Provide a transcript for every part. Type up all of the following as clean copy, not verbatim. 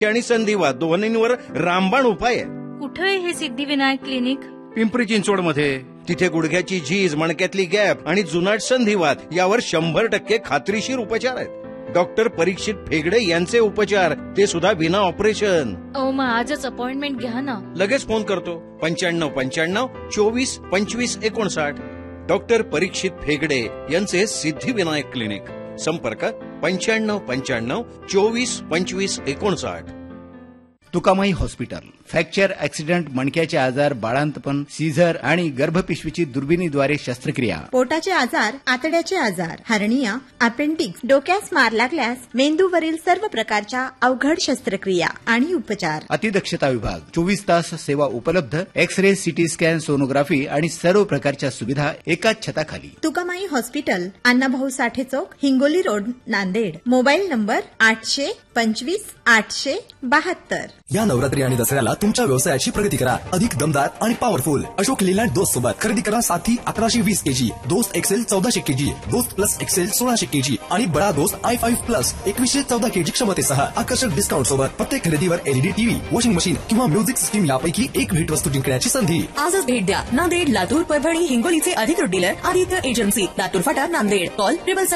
आणि संधिवात दोन्हींवर रामबाण उपाय आहे. कुठे आहे हे सिद्धिविनायक क्लिनिक? पिंपरी चिंचवडमध्ये. तिथे गुडघ्याची झीज, मणक्यातली गॅप आणि जुनाट संधिवात यावर 100% खात्रीशीर उपचार आहेत. डॉक्टर परीक्षित फेगडे यांचे उपचार, ते सुद्धा बिना ऑपरेशन. मग आजच अपॉइंटमेंट घ्या ना. लगेच फोन करतो. 9595 24 25 59. डॉक्टर परीक्षित फेगडे यांचे सिद्धिविनायक क्लिनिक. संपर्क 9595 24 25 59. तुकामाई हॉस्पिटल. फ्रॅक्चर, ऍक्सिडेंट, मणक्याचे आजार, बाळांतपण, सीझर आणि गर्भपिशवीची दुर्बिणीद्वारे शस्त्रक्रिया. पोटाचे आजार, आतड्याचे आजार, हर्निया, अपेंडिक्स, डोक्यास मार लागल्यास मेंदूवरील सर्व प्रकारच्या अवघड शस्त्रक्रिया आणि उपचार. अतिदक्षता विभाग. 24 तास सेवा उपलब्ध. एक्स-रे, सिटी स्कॅन, सोनोग्राफी आणि सर्व प्रकारच्या सुविधा एकाच छताखाली. तुकामाई हॉस्पिटल, अण्णाभाऊ साठे चौक, Hingoli road, Nanded. Mobile number 825 872. या नवरात्री आणि दसऱ्याला तुमच्या व्यवसायाची प्रगती करा. अधिक दमदार आणि पॉवरफुल अशोक लेलँड दोस्त सोबत खरेदी करा. साथी 1120 केजी, दोस्त एक्सेल 1400 केजी, दोस्त प्लस एक्सेल 1600 केजी आणि बडा दोस्त i5 प्लस 2114 केजी क्षमतेसह आकर्षक डिस्काउंट सोबत प्रत्येक खरेदीवर एलईडी टीव्ही, वॉशिंग मशीन किंवा म्युझिक सिस्टीम यापैकी एक भेट वस्तू जिंकण्याची संधी. आजच भेट द्या. नांदेड, लातूर, परभणी, हिंगोलीचे अधिकृत डीलर आदित्य एजन्सी, लातूर फाटा, नांदेड. कॉल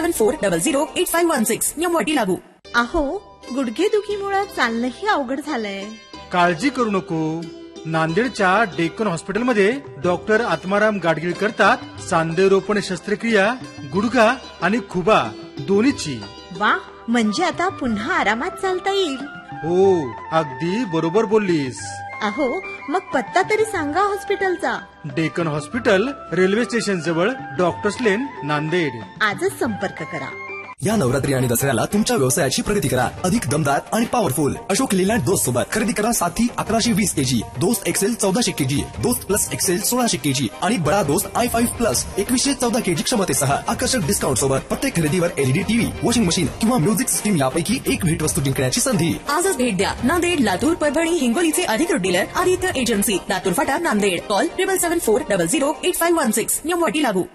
7774008516. नियमवाटी लागू. अहो, गुडघेदुखीमुळे चालणंही अवघड झालंय. काळजी करू नको. नांदेडच्या डेक्कन हॉस्पिटलमध्ये डॉक्टर आत्माराम गाडगीळ करतात सांधेरोपण शस्त्रक्रिया, गुडघा आणि खुबा दोन्हीची. वा, म्हणजे आता पुन्हा आरामात चालता येईल. हो, अगदी बरोबर बोललीस. अहो, मग पत्ता तरी सांगा हॉस्पिटलचा. डेक्कन हॉस्पिटल, रेल्वे स्टेशन जवळ, डॉक्टर्स लेन, नांदेड. आजच संपर्क करा. या नवरात्री आणि दसऱ्याला तुमच्या व्यवसायाची प्रगती करा. अधिक दमदार आणि पॉवरफुल अशोक लेलँड दोस्त सोबत खरेदी करा. साथी 1120 केजी, दोस्त एक्सेल 1400 केजी, दोस्त प्लस एक्सेल 1600 केजी आणि बडा दोस्त i5 प्लस 2114 केजी क्षमतेसह आकर्षक डिस्काउंट सोबत प्रत्येक खरेदीवर एलईडी टीव्ही, वॉशिंग मशीन किंवा म्युझिक सिस्टीम यापैकी एक भेट वस्तू जिंकण्याची संधी. आजच भेट द्या. नांदेड, लातूर, परभणी, हिंगोलीचे अधिकृत डीलर आदित्य एजन्सी, लातूर फाटा, नांदेड. कॉल 7774008516. नियमवाटी लागू.